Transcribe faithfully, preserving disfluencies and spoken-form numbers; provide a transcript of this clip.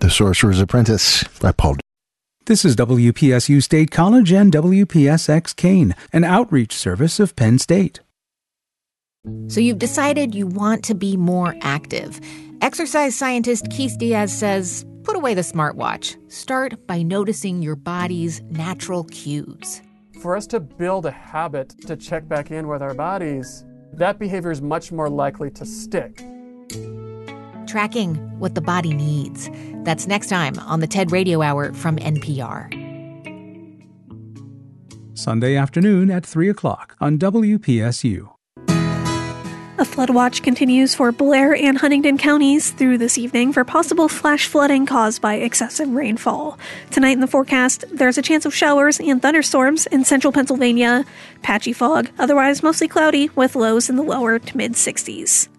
The Sorcerer's Apprentice by Paul. This is W P S U State College and W P S X Kane, an outreach service of Penn State. So you've decided you want to be more active. Exercise scientist Keith Diaz says, put away the smartwatch. Start by noticing your body's natural cues. For us to build a habit to check back in with our bodies, that behavior is much more likely to stick. Tracking what the body needs. That's next time on the TED Radio Hour from N P R. Sunday afternoon at three o'clock on W P S U. A flood watch continues for Blair and Huntingdon counties through this evening for possible flash flooding caused by excessive rainfall. Tonight in the forecast, there's a chance of showers and thunderstorms in central Pennsylvania. Patchy fog, otherwise mostly cloudy with lows in the lower to mid sixties.